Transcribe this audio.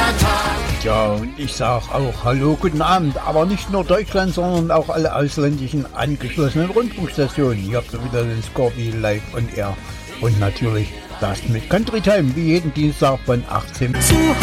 Ja, und ich sag auch Hallo, guten Abend, aber nicht nur Deutschland, sondern auch alle ausländischen angeschlossenen Rundfunkstationen. Hier habt ihr wieder den Scorpi live on air. Und natürlich das mit Country Time, wie jeden Dienstag von 18 Uhr.